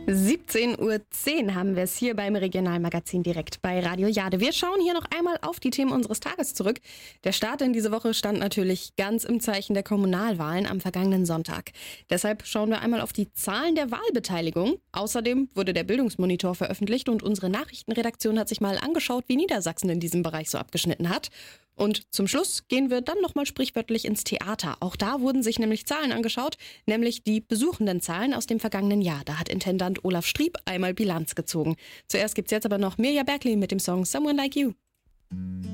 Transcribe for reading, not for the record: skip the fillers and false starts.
17:10 Uhr haben wir es hier beim Regionalmagazin direkt bei Radio Jade. Wir schauen hier noch einmal auf die Themen unseres Tages zurück. Der Start in diese Woche stand natürlich ganz im Zeichen der Kommunalwahlen am vergangenen Sonntag. Deshalb schauen wir einmal auf die Zahlen der Wahlbeteiligung. Außerdem wurde der Bildungsmonitor veröffentlicht und unsere Nachrichtenredaktion hat sich mal angeschaut, wie Niedersachsen in diesem Bereich so abgeschnitten hat. Und zum Schluss gehen wir dann nochmal sprichwörtlich ins Theater. Auch da wurden sich nämlich Zahlen angeschaut, nämlich die besuchenden Zahlen aus dem vergangenen Jahr. Da hat Intendant Olaf Strieb einmal Bilanz gezogen. Zuerst gibt's jetzt aber noch Mirja Bergli mit dem Song Someone Like You.